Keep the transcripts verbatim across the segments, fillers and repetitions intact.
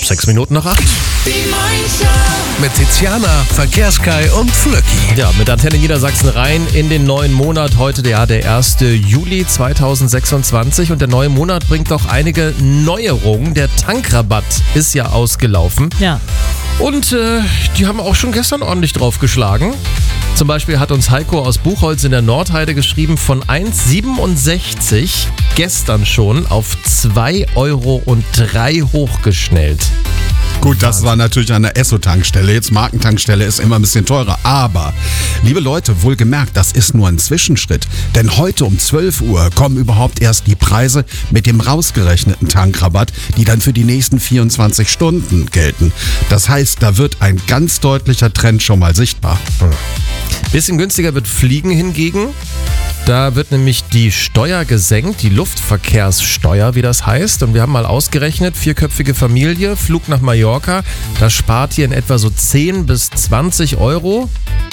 Sechs Minuten nach acht. Die Morning Mit Tiziana, Verkehrskai und Flöcki. Ja, mit Antenne Niedersachsen rein in den neuen Monat. Heute ja der erste Juli zweitausendsechsundzwanzig und der neue Monat bringt doch einige Neuerungen. Der Tankrabatt ist ja ausgelaufen. Ja. Und äh, die haben auch schon gestern ordentlich draufgeschlagen. Zum Beispiel hat uns Heiko aus Buchholz in der Nordheide geschrieben, von eins Komma siebenundsechzig gestern schon auf zwei Euro und drei hochgeschnellt. Gut, das war natürlich an der Esso-Tankstelle. Jetzt Markentankstelle ist immer ein bisschen teurer. Aber, liebe Leute, wohlgemerkt, das ist nur ein Zwischenschritt. Denn heute um zwölf Uhr kommen überhaupt erst die Preise mit dem rausgerechneten Tankrabatt, die dann für die nächsten vierundzwanzig Stunden gelten. Das heißt, da wird ein ganz deutlicher Trend schon mal sichtbar. Bisschen günstiger wird Fliegen hingegen. Da wird nämlich die Steuer gesenkt, die Luftverkehrssteuer, wie das heißt. Und wir haben mal ausgerechnet, vierköpfige Familie, Flug nach Mallorca, da spart ihr in etwa so zehn bis zwanzig Euro.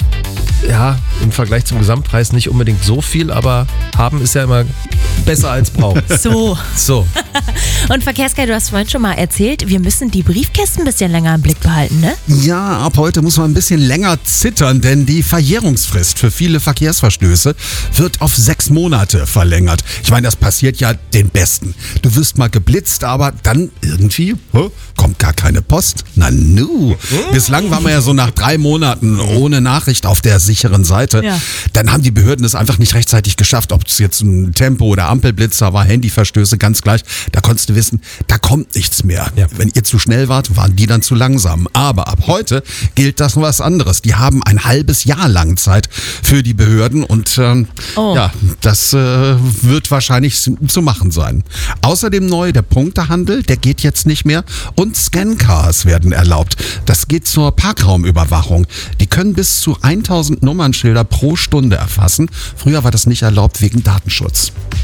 Ja, im Vergleich zum Gesamtpreis nicht unbedingt so viel, aber haben ist ja immer besser als brauchen. So. So. Und Verkehrskai, du hast vorhin schon mal erzählt, wir müssen die Briefkästen ein bisschen länger im Blick behalten, ne? Ja, ab heute muss man ein bisschen länger zittern, denn die Verjährungsfrist für viele Verkehrsverstöße wird auf sechs Monate verlängert. Ich meine, das passiert ja den Besten. Du wirst mal geblitzt, aber dann irgendwie hä, kommt gar keine Post. Na nu. Bislang waren wir ja so nach drei Monaten ohne Nachricht auf der sicheren Seite. Ja. Dann haben die Behörden es einfach nicht rechtzeitig geschafft, ob es jetzt ein Tempo- oder Ampelblitzer war, Handyverstöße, ganz gleich. Da konntest du wissen, da kommt nichts mehr. Ja. Wenn ihr zu schnell wart, waren die dann zu langsam. Aber ab heute gilt das was anderes. Die haben ein halbes Jahr lang Zeit für die Behörden und ähm, Oh. ja, das äh, wird wahrscheinlich zu machen sein. Außerdem neu der Punktehandel, der geht jetzt nicht mehr und Scancars werden erlaubt. Das geht zur Parkraumüberwachung. Die können bis zu tausend Nummernschilder pro Stunde erfassen. Früher war das nicht erlaubt wegen Datenschutz.